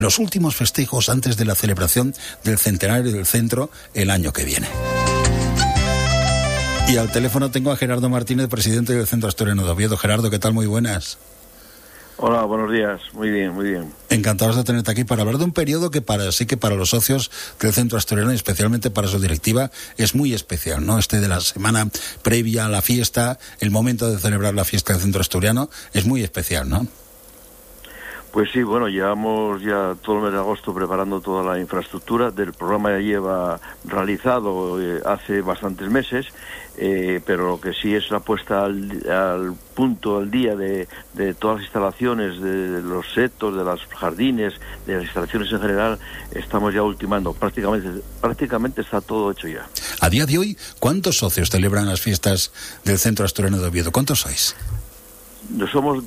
Los últimos festejos antes de la celebración del centenario del centro el año que viene. Y al teléfono tengo a Gerardo Martínez, presidente del Centro Asturiano de Oviedo. Gerardo, ¿qué tal? Muy buenas. Hola, buenos días. Muy bien, muy bien. Encantados de tenerte aquí para hablar de un periodo que para los socios del Centro Asturiano y especialmente para su directiva es muy especial, ¿no? De la semana previa a la fiesta, el momento de celebrar la fiesta del Centro Asturiano es muy especial, ¿no? Pues sí, bueno, llevamos ya todo el mes de agosto preparando toda la infraestructura. Del programa ya lleva realizado hace bastantes meses, pero lo que sí es la puesta al punto, al día de todas las instalaciones, de los setos, de los jardines, de las instalaciones en general, estamos ya ultimando. Prácticamente está todo hecho ya. A día de hoy, ¿cuántos socios celebran las fiestas del Centro Asturiano de Oviedo? ¿Cuántos sois? Somos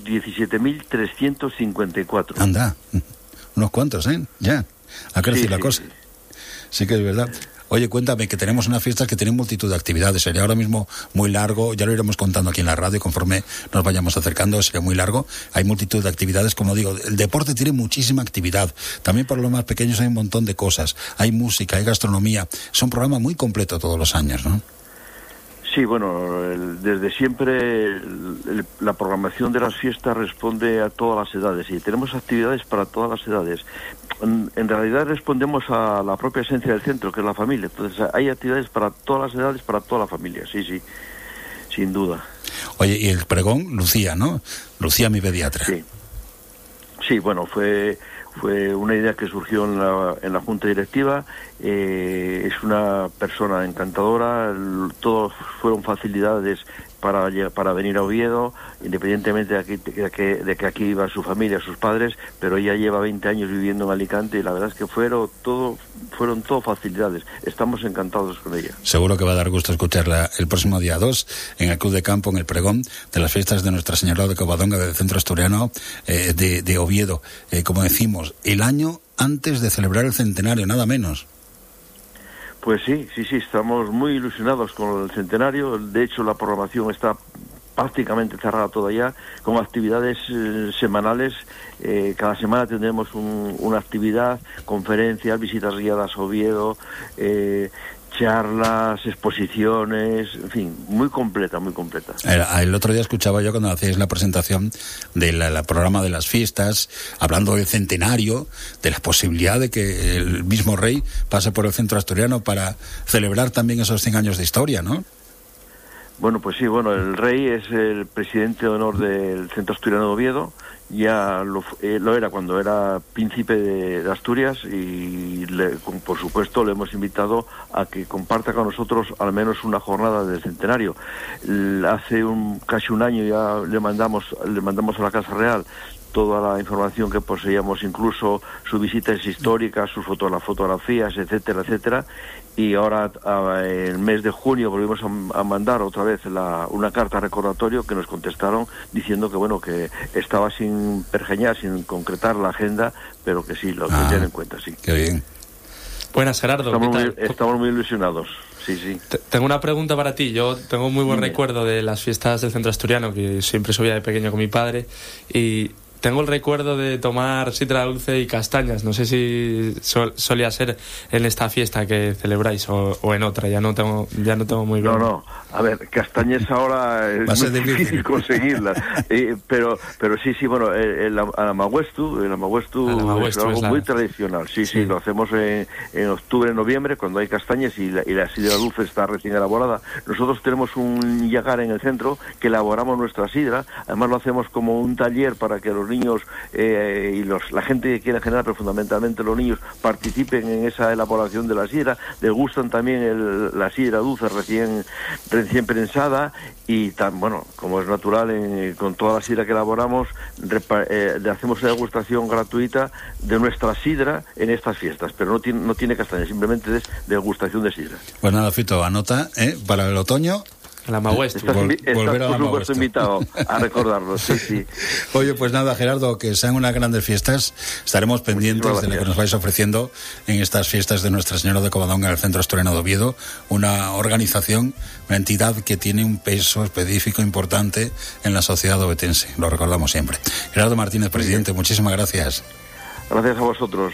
17.354. Anda, unos cuantos, ¿eh? Ya, ha crecido la cosa. Sí que es verdad. Oye, cuéntame, que tenemos unas fiestas que tienen multitud de actividades. Sería ahora mismo muy largo, ya lo iremos contando aquí en la radio conforme nos vayamos acercando, sería muy largo. Hay multitud de actividades, como digo, el deporte tiene muchísima actividad. También para los más pequeños hay un montón de cosas. Hay música, hay gastronomía. Es un programa muy completo todos los años, ¿no? Sí, bueno, desde siempre la programación de las fiestas responde a todas las edades y tenemos actividades para todas las edades. En realidad respondemos a la propia esencia del centro, que es la familia. Entonces hay actividades para todas las edades, para toda la familia, sí, sin duda. Oye, y el pregón, Lucía, ¿no? Lucía, mi pediatra. Sí, bueno, fue una idea que surgió en la junta directiva. Es una persona encantadora, todos fueron facilidades para venir a Oviedo, independientemente de que aquí iba su familia, sus padres, pero ella lleva 20 años viviendo en Alicante y la verdad es que fueron todo facilidades. Estamos encantados con ella. Seguro que va a dar gusto escucharla el próximo día 2 en el Club de Campo, en el pregón de las fiestas de Nuestra Señora de Covadonga del Centro Asturiano de Oviedo. Como decimos, el año antes de celebrar el centenario, nada menos. Pues sí, estamos muy ilusionados con el centenario. De hecho, la programación está prácticamente cerrada toda ya, con actividades semanales. Cada semana tendremos una actividad, conferencias, visitas guiadas a Oviedo, charlas, exposiciones, en fin, muy completa. El otro día escuchaba yo cuando hacíais la presentación del programa de las fiestas, hablando del centenario, de la posibilidad de que el mismo rey pase por el Centro Asturiano para celebrar también esos 100 años de historia, ¿no? Bueno, pues sí, el rey es el presidente de honor del Centro Asturiano de Oviedo. Ya lo era cuando era príncipe de Asturias y por supuesto le hemos invitado a que comparta con nosotros al menos una jornada del centenario. Hace casi un año ya le mandamos a la Casa Real toda la información que poseíamos, incluso sus visitas históricas, sus fotografías, etcétera, y ahora en el mes de junio volvimos a mandar otra vez una carta recordatorio que nos contestaron diciendo que estaba sin pergeñar, sin concretar la agenda, pero que sí, lo tendrían en cuenta, sí. Qué bien. Buenas, Gerardo. Estamos muy ilusionados. Sí. Tengo una pregunta para ti. Yo tengo muy buen recuerdo de las fiestas del Centro Asturiano, que siempre subía de pequeño con mi padre, y tengo el recuerdo de tomar sidra dulce y castañas. No sé si solía ser en esta fiesta que celebráis o en otra. Ya no tengo muy bien. No. A ver, castañas ahora es muy difícil conseguirlas. Pero sí, el amahuestu es algo muy tradicional. Sí, lo hacemos en octubre, noviembre, cuando hay castañas y la sidra dulce está recién elaborada. Nosotros tenemos un yagar en el centro que elaboramos nuestra sidra. Además lo hacemos como un taller para que los niños y la gente que quiera en general, pero fundamentalmente los niños, participen en esa elaboración de la sidra. Les gustan también la sidra dulce recién prensada y como es natural, con toda la sidra que elaboramos le hacemos una degustación gratuita de nuestra sidra en estas fiestas, pero no tiene castaña, simplemente es degustación de sidra. Pues nada, Fito, anota para el otoño. La Amahuestu. Estás por supuesto invitado a recordarlo, sí. Oye, pues nada, Gerardo, que sean unas grandes fiestas. Estaremos pendientes de lo que nos vais ofreciendo en estas fiestas de Nuestra Señora de Covadonga en el Centro Asturiano de Oviedo, una organización, una entidad que tiene un peso específico importante en la sociedad ovetense. Lo recordamos siempre. Gerardo Martínez, presidente, muchísimas gracias. Gracias a vosotros.